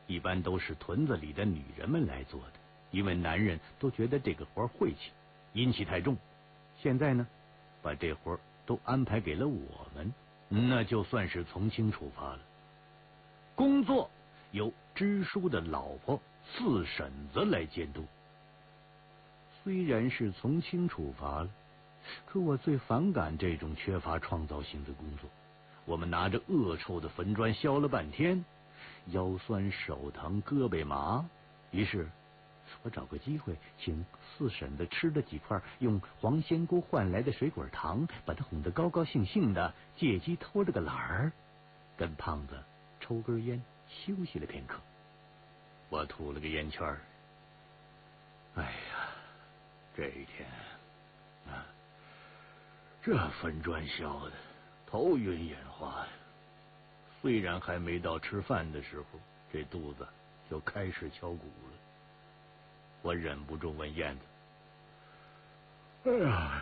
一般都是屯子里的女人们来做的，因为男人都觉得这个活晦气，阴气太重。现在呢，把这活都安排给了我们，那就算是从轻处罚了。工作由支书的老婆四婶子来监督。虽然是从轻处罚了，可我最反感这种缺乏创造性的工作。我们拿着恶臭的坟砖削了半天，腰酸手疼胳膊麻，于是我找个机会请四婶子吃了几块用黄仙姑换来的水果糖，把她哄得高高兴兴的，借机偷了个懒儿，跟胖子抽根烟休息了片刻。我吐了个烟圈儿，哎呀，这一天啊，这坟砖削的头晕眼花呀。虽然还没到吃饭的时候，这肚子就开始敲鼓了。我忍不住问燕子：“哎呀，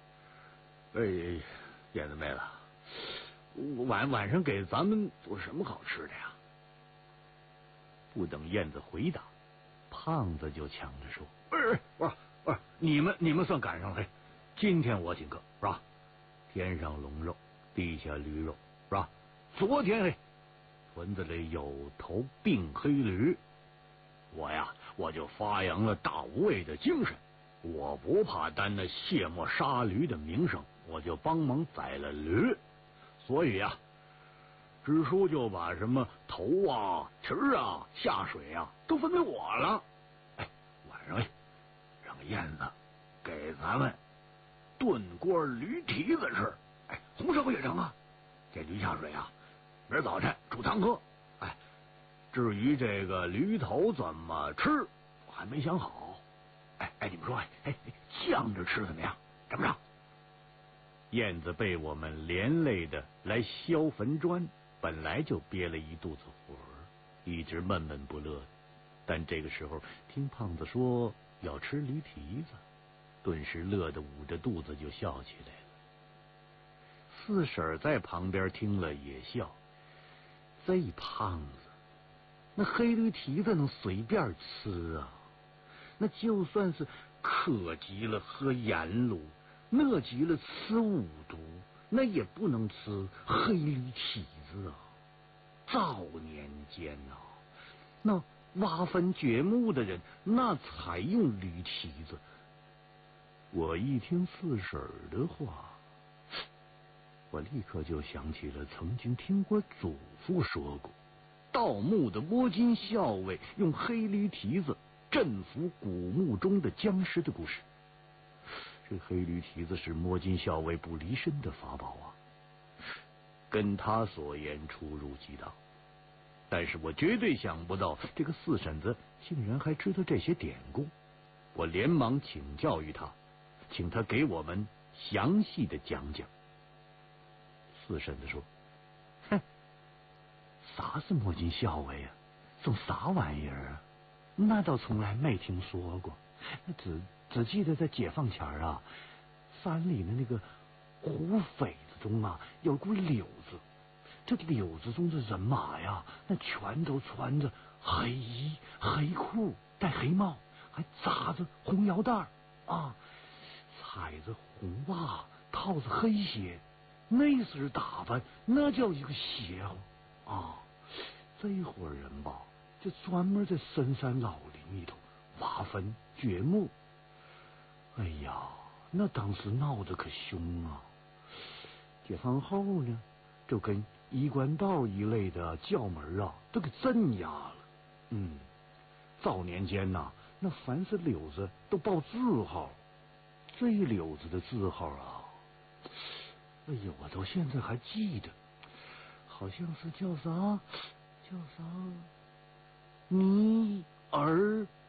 燕子妹子，晚上给咱们做什么好吃的呀？”不等燕子回答，胖子就抢着说：“不是，你们算赶上了，今天我请客是吧？天上龙肉，地下驴肉是吧？昨天屯子里有头病黑驴，我就发扬了大无畏的精神，我不怕担那卸磨杀驴的名声，我就帮忙宰了驴。所以支书就把什么头蹄儿下水都分给我了。晚上让燕子给咱们炖锅驴蹄子吃，红烧也成啊。这驴下水明儿早晨煮汤喝。至于这个驴头怎么吃，我还没想好。你们说，酱着吃怎么样？成不成？”燕子被我们连累的来削坟砖，本来就憋了一肚子火，一直闷闷不乐。但这个时候听胖子说要吃驴蹄子，顿时乐得捂着肚子就笑起来了。四婶在旁边听了也笑，这胖子那黑驴蹄子能随便吃啊？那就算是渴极了喝盐卤，饿极了吃五毒，那也不能吃黑驴蹄子啊！早年间那挖坟掘墓的人那才用驴蹄子。我一听四婶的话，我立刻就想起了曾经听过祖父说过，盗墓的摸金校尉用黑驴蹄子镇服古墓中的僵尸的故事。这黑驴蹄子是摸金校尉不离身的法宝跟他所言出入极大。但是我绝对想不到这个四婶子竟然还知道这些典故。我连忙请教于他，请他给我们详细的讲讲。四婶子说：“啥是摸金校尉种啥玩意儿那倒从来没听说过。只记得在解放前山里的那个胡匪子中有股柳子，这柳子中的人马那全都穿着黑衣黑裤，戴黑帽，还扎着红腰带踩着红袜，套着黑鞋，那时打扮那叫一个邪乎这伙人就专门在深山老林里头挖坟掘墓。哎呀，那当时闹得可凶解放后呢，就跟衣冠道一类的教门都给镇压了。早年间那凡是柳子都报字号，这柳子的字号我到现在还记得，好像是叫啥你儿